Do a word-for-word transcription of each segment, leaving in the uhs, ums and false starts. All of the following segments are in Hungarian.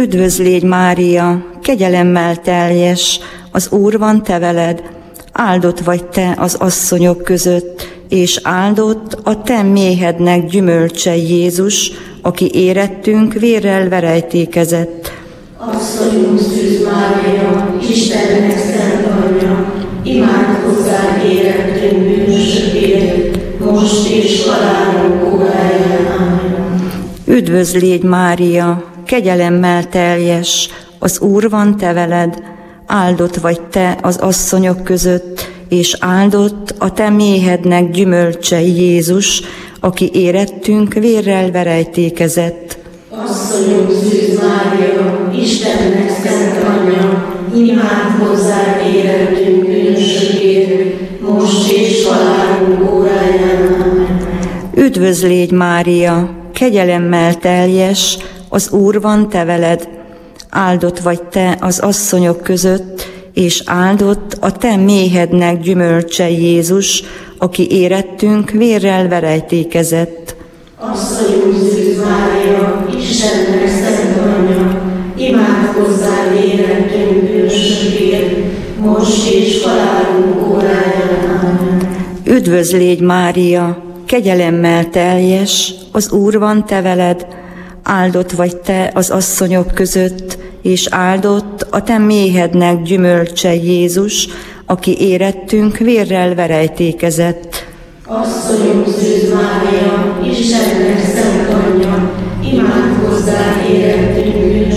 Üdvözl légy, Mária, kegyelemmel teljes, az Úr van te veled, áldott vagy te az asszonyok között, és áldott a te méhednek gyümölcse Jézus, aki érettünk vérrel verejtékezett. Asszonyunk Szűz Mária, Istennek szent anyja, imádkozzál érettünk bűnösökért, most és halálunk óráján. Amen. Üdvözl légy, Mária, kegyelemmel teljes, az Úr van te veled, áldott vagy te az asszonyok között, és áldott a te méhednek gyümölcse Jézus, aki érettünk vérrel verejtékezett. Asszonyunk Szűz Mária, Istennek szent anyja, imádkozzál érettünk bűnösökért, most és halálunk óráján. Amen. Üdvözl légy, Mária, kegyelemmel teljes, az Úr van te veled, áldott vagy te az asszonyok között, és áldott a te méhednek gyümölcse Jézus, aki érettünk vérrel verejtékezett. Asszonyunk Szűz Mária, Istennek szent anyja, imádkozzál érettünk bűnösökért, most és halálunk óráján. Amen. Üdvözl légy, Mária, kegyelemmel teljes, az Úr van te veled, áldott vagy te az asszonyok között, és áldott a te méhednek gyümölcse Jézus, aki érettünk vérrel verejtékezett. Asszonyunk Szűz Mária, Istennek szent anyja, imádkozzál érettünk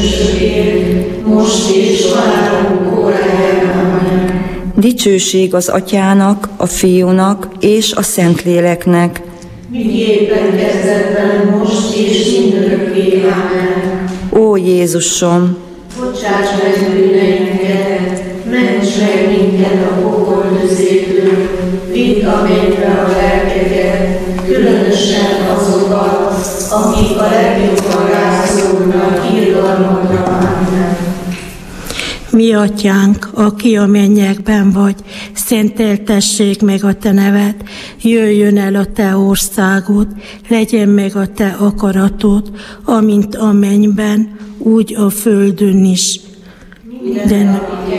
bűnösökért, most és halálunk óráján. Amen. Dicsőség az Atyának, a Fiúnak és a Szentléleknek. Miképpen kezdetben, most és mindörökké. Amen. Ó Jézusom, Bocsáss meg bűneinket, ments meg minket a pokol tüzétől, vidd a mennybe a lelkeket, különösen azokat, akik a legjobban rászorulnak irgalmadra. Amen. Mi atyánk, aki a mennyekben vagy, szenteltessék meg a te neved, jöjjön el a te országod, legyen meg a te akaratod, amint a mennyben, úgy a földön is. Minden nap